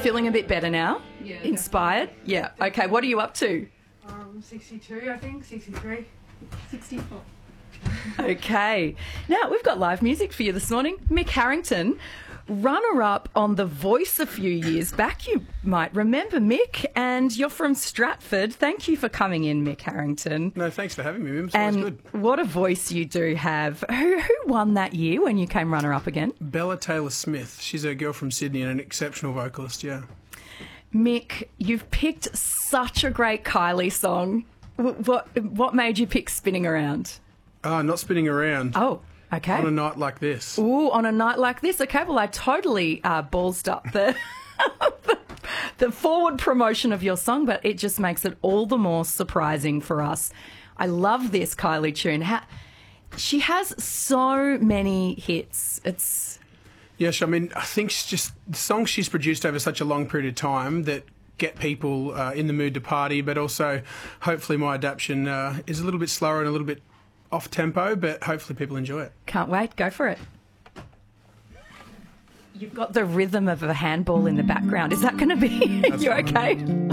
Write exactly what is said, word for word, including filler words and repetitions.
Feeling a bit better now? Yeah. Inspired? Yeah. Okay, what are you up to? Um, sixty-two, I think, sixty-three. sixty-four. Okay. Now, we've got live music for you this morning. Mick Harrington, runner-up on The Voice a few years back. You might remember Mick, and you're from Stratford. Thank you for coming in, Mick Harrington. No, thanks for having me, Mim. It's always And good. what a voice you do have. Who, who won that year when you came runner-up again? Bella Taylor-Smith. She's a girl from Sydney and an exceptional vocalist, yeah. Mick, you've picked such a great Kylie song. Wh- What, what made you pick Spinning Around? Oh, not spinning around. Oh, okay. On a night like this. Ooh, on a night like this. Okay, well, I totally uh, ballsed up the, the the forward promotion of your song, but it just makes it all the more surprising for us. I love this Kylie tune. How, she has so many hits. It's Yes, I mean, I think it's just the songs she's produced over such a long period of time that get people uh, in the mood to party, but also hopefully my adaptation uh, is a little bit slower and a little bit off tempo, but hopefully people enjoy it. Can't wait. Go for it. You've got the rhythm of a handball in the background. Is that going to be... you okay?